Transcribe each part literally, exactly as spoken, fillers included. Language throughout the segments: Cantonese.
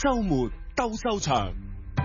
周末鬥獸場。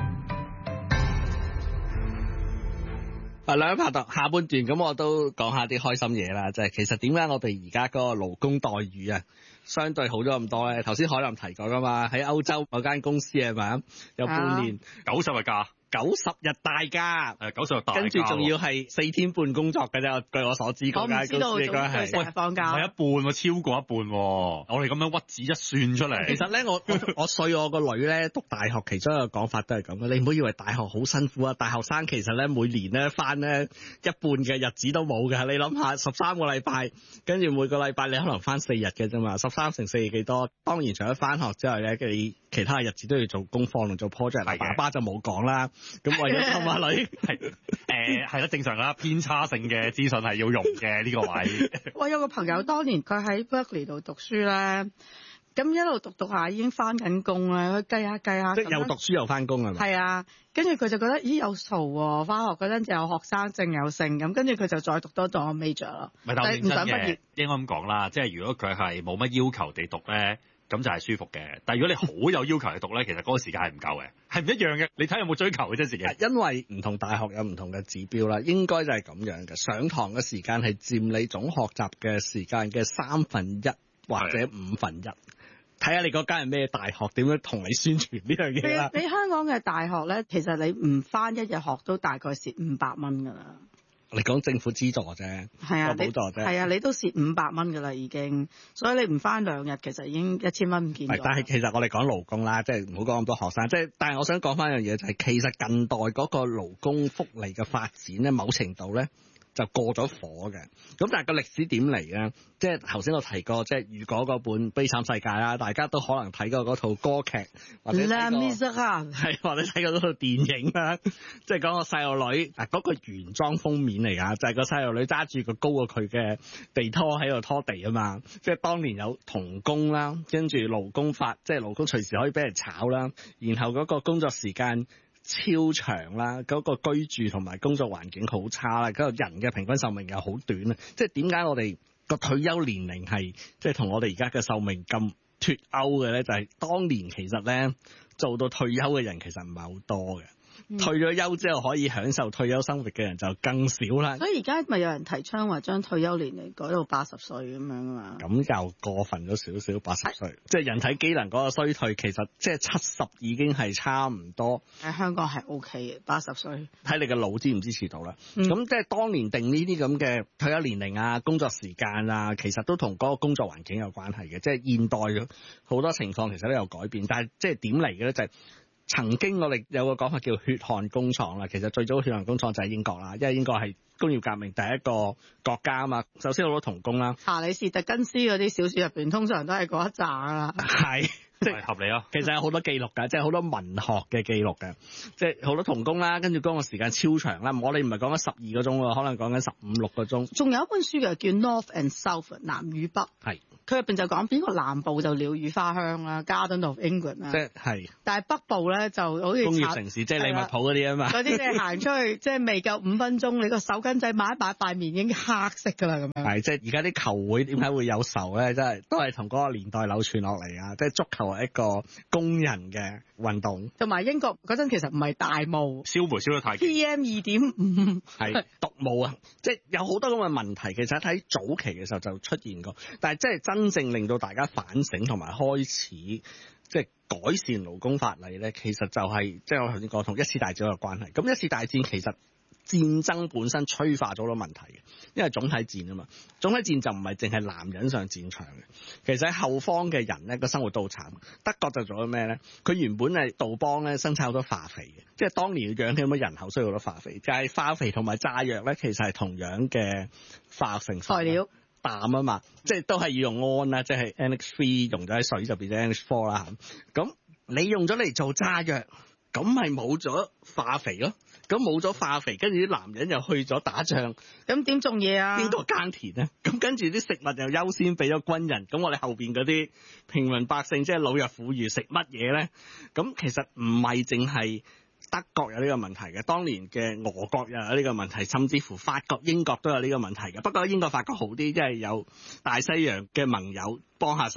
啊，兩位拍檔，下半段咁我都講下啲開心嘢啦，就係、是、其實點解我哋而家嗰個勞工待遇啊，相對好咗咁多咧？頭先海林提過噶嘛，喺歐洲嗰間公司係咪有半年九十日假。 九十日大假， 誒九十日大假， 跟住仲要係四天半工作嘅啫。據我所知，嗰間公司應該係成日放假， 唔係一半喎，超過一半喎。我哋咁樣屈指一算出嚟， 其實咧，我我我碎我個女咧讀大學，其中一個講法都係咁嘅。你唔好以為大學好辛苦啊！大學生其實咧每年咧翻咧一半嘅日子都冇嘅。你諗下，十三個禮拜，跟住每個禮拜你可能翻四日嘅啫嘛。十三乘四幾多？當然除咗翻學之外咧，你其他日子都要做功課同做 project。爸爸就冇講啦。咁為咗氹下女， 係誒係啦，正常啦。偏差性嘅資訊係要用嘅呢、這個位。 我有個朋友當年佢喺 Berkeley 度讀書咧，咁一路讀讀下已經翻緊工咧，佢計下計下， 即係又讀書又翻工係咪？ 係啊，跟住佢就覺得咦有數喎，翻學嗰陣就有學生證有剩咁，跟住佢就再讀多咗 major 咯。 唔係，但係唔想畢業， 應該咁講啦，即係如果佢係冇乜要求地讀咧。咁就係舒服嘅，但係如果你好有要求去讀咧，其實嗰個時間係唔夠嘅，係唔一樣嘅。你睇有冇追求嘅啫，自己。 因為唔同大學有唔同嘅指標啦，應該就係咁樣嘅。上堂嘅時間係佔你總學習嘅時間嘅三分一或者五分一。睇下你嗰間係咩大學，點樣同你宣傳呢樣嘢啦。 你香港嘅大學咧，其實你唔返一日學都大概蝕五百蚊㗎啦。 你講政府資助啫， 係啊， 補助啫， 係啊，你都蝕五百蚊噶啦已經，所以你唔翻兩日，其實已經一千蚊唔見咗。 但係其實我哋講勞工啦，即係唔好講咁多學生，即係但係我想講翻一樣嘢就係、是，其實近代嗰個勞工福利嘅發展咧，某程度咧就過咗火嘅。咁但係個歷史點嚟咧？即係頭先我提過，即係如果嗰本《悲慘世界》啦，大家都可能睇過嗰套歌劇，或者睇過係或者睇過嗰套電影啦。即係講個細路女嗱，嗰、嗰個原裝封面嚟㗎，就係、係、個細路女揸住個高過佢嘅地拖喺度拖地啊嘛。即係當年有童工啦，跟住勞工法，即係勞工隨時可以俾人炒啦，然後嗰個工作時間超長啦，嗰、嗰個居住同埋工作環境好差啦，嗰、嗰個人嘅平均壽命又好短啊！即係點解我哋個退休年齡係即係同我哋而家嘅壽命咁脫鈎嘅咧？就係、係、當年其實咧做到退休嘅人其實唔係好多嘅。嗯、退咗休之後可以享受退休生活嘅人就更少啦。 所以而家咪有人提倡話將退休年齡改到八十歲咁樣啊嘛。 咁又過分咗少少，八十歲，即係人體機能嗰個衰退，其實即係七十已經係差唔多。 喺香港係 O K 嘅，八十歲。睇你嘅腦支唔支持到啦？咁、嗯、即係當年定呢啲咁嘅退休年齡啊、工作時間啊，其實都同嗰個工作環境有關係嘅。即係現代好多情況其實都有改變，但係即係點嚟嘅咧？就係、是。曾經我哋有個講法叫血汗工廠啦，其實最早血汗工廠就係英國啦，因為英國係工業革命第一個國家啊嘛。首先好多童工啦， 查理士特根斯嗰啲小說入邊通常都係嗰一紮啦。 係，即係合理啊。 其實有好多記錄㗎，即係好多文學嘅記錄嘅，即係好多童工啦，跟住工作時間超長啦。我哋唔係講緊十二個鐘喎，可能講緊十五六個鐘。 仲有一本書嘅叫 North and South 南與北。係。佢入邊就講邊個南部就鳥語花香啦 ，Garden of England 啦， 即係。但係北部咧就好似工業城市，即係利物浦嗰啲啊嘛。 嗰啲你行出去，即係未夠五分鐘，你個手巾仔抹一抹塊面已經黑色㗎啦咁樣。 係，即係而家啲球會點解會有仇咧？真係都係同嗰個年代流傳落嚟啊！即係足球係一個工人嘅運動。同埋英國嗰陣其實唔係大霧， 燒煤燒得太勁 P M 二點五係毒霧啊！即係有好多咁嘅問題，其實喺早期嘅時候就出現過，但係即係真正令到大家反省同埋開始即係改善勞工法例咧，其實就係即係我頭先講同一次大戰有關係。咁一次大戰其實戰爭本身催化咗好多問題嘅，因為總體戰啊嘛，總體戰就唔係淨係男人上戰場嘅，其實喺後方嘅人咧個生活都好慘。德國就做咗咩咧？佢原本係杜邦咧生產好多化肥嘅，即係當年養起咁多人口需要好多化肥，就係化肥同埋炸藥咧，其實係同樣嘅化學成分材料。氮啊嘛，即係都係要用氨啦，即係 N H 三 溶咗喺水就變咗 N H 四啦。咁你用咗嚟做炸藥，咁咪冇咗化肥咯。咁冇咗化肥，跟住啲男人又去咗打仗， 咁點種嘢啊？ 邊個耕田咧？咁跟住啲食物又優先俾咗軍人，咁我哋後邊嗰啲平民百姓，即係老弱婦孺食乜嘢咧？咁其實唔係淨係德國有呢個問題嘅，當年嘅俄國又有呢個問題，甚至乎法國、英國都有呢個問題嘅。不過英國、法國好啲，即係有大西洋嘅盟友幫下手。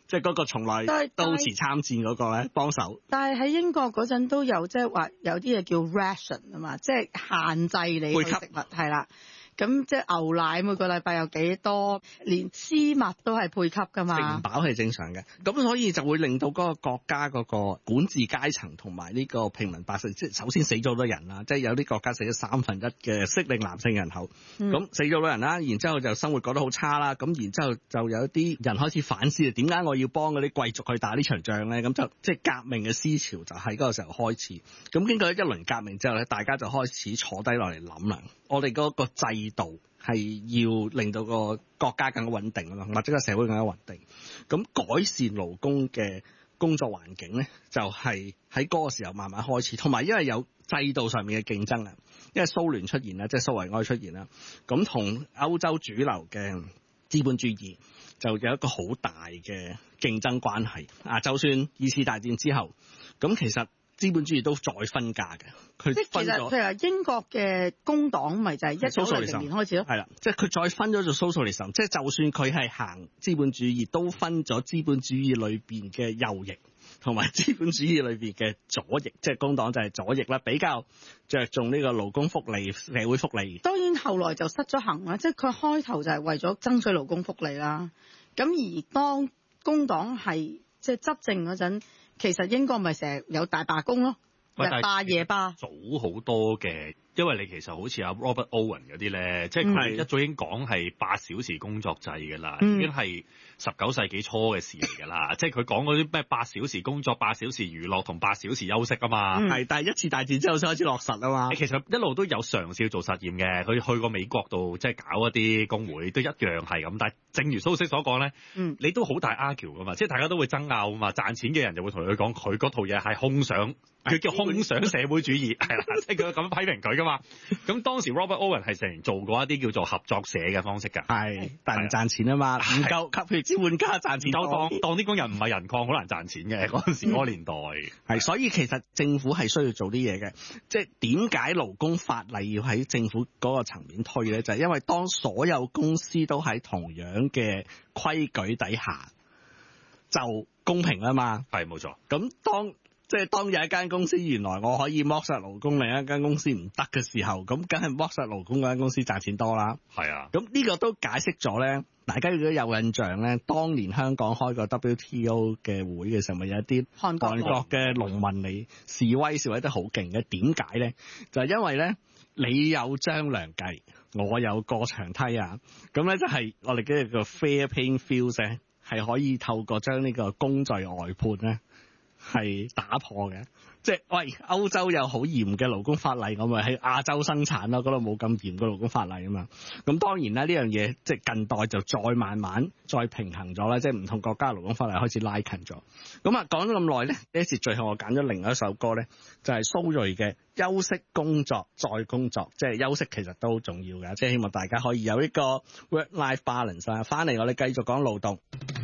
即係嗰個從來都持參戰嗰個咧幫手。 但係喺英國嗰陣都有即係話有啲嘢叫 ration 啊嘛，即係限制你去食物係啦。咁即係牛奶每個禮拜有幾多，連絲襪都係配給㗎嘛。食唔飽係正常嘅，咁所以就會令到嗰個國家嗰個管治階層同埋呢個平民百姓，即係首先死咗好多人啦，即係有啲國家死咗三分一嘅適齡男性人口，咁、嗯、死咗好多人啦，然之後就生活過得好差啦，咁然之後就有啲人開始反思啊，點解我要幫嗰啲貴族去打呢場仗咧？咁就即係革命嘅思潮就喺嗰個時候開始。咁經過一輪革命之後咧，大家就開始坐低落嚟諗啦，我哋嗰個制度係要令到個國家更加穩定啊嘛，或者個社會更加穩定。咁改善勞工嘅工作環境咧，就係喺嗰個時候慢慢開始。同埋因為有制度上面嘅競爭啊，因為蘇聯出現啦，即係蘇維埃出現啦，咁同歐洲主流嘅資本主義就有一個好大嘅競爭關係啊。就算二次大戰之後，咁其實資本主義都再分家嘅，佢即係其實譬如話英國嘅工黨咪就係一九六零年開始咯， 係啦，即係佢再分咗做 socialism， 即係就算佢係行資本主義，都分咗資本主義裏邊嘅右翼同埋資本主義裏邊嘅左翼，即係工黨就係左翼啦，比較着重呢個勞工福利、社會福利。 當然後來就失咗衡啦，即係佢開頭就係為咗爭取勞工福利啦。咁而當工黨係即係執政嗰陣，其實英國咪成日有大罷工咯，日罷夜罷。 早好多嘅，因為你其實好似阿 Robert Owen 嗰啲咧，即係佢一早已經講係八小時工作制㗎啦，嗯、已經係十九世紀初嘅事嚟㗎啦。即係佢講嗰啲咩八小時工作、八小時娛樂同八小時休息啊嘛。係、嗯，但係一次大戰之後先開始落實啊嘛。其實一路都有嘗試做實驗嘅，佢去過美國度即係搞一啲工會，都一樣係咁。但係正如蘇軾所講咧，嗯、你都好大 argue 㗎嘛，即係大家都會爭拗啊嘛。賺錢嘅人就會同佢講，佢嗰套嘢係空想。佢叫空想社會主義，係啦，即係佢咁樣批評佢噶嘛。咁當時 Robert Owen 係成日做過一啲叫做合作社嘅方式㗎，係，但係唔賺錢啊嘛，唔夠吸血資本家賺錢多，當當啲工人唔係人礦，好難賺錢嘅嗰陣時嗰個年代。係、嗯，所以其實政府係需要做啲嘢嘅，即係點解勞工法例要喺政府嗰個層面推咧？就係、是、因為當所有公司都喺同樣嘅規矩底下，就公平啊嘛。係，冇錯。咁當即係當有一間公司原來我可以剝削勞工，另一間公司唔得嘅時候，咁梗係剝削勞工嗰間公司賺錢多啦。係啊，咁呢個都解釋咗咧，大家如果有印象咧，當年香港開個 W T O 嘅會嘅時候，咪有一啲韓國嘅農民嚟示威，示威得好勁嘅。點解咧？就係、是、因為咧，你有張良計，我有過牆梯啊。咁咧就係我哋嘅個 fair playing field 咧，係可以透過將呢個工序外判咧，係打破嘅。即係喂，歐洲有好嚴嘅勞工法例，我咪喺亞洲生產咯，嗰度冇咁嚴嘅勞工法例啊嘛。咁當然啦，呢樣嘢即係近代就再慢慢再平衡咗啦，即係唔同國家勞工法例開始拉近咗。咁啊講咗咁耐咧，呢一節最後我揀咗另外一首歌咧，就係蘇芮嘅休息工作再工作，即係休息其實都好重要嘅，即係希望大家可以有一個 work-life balance 啊。翻嚟我哋繼續講勞動。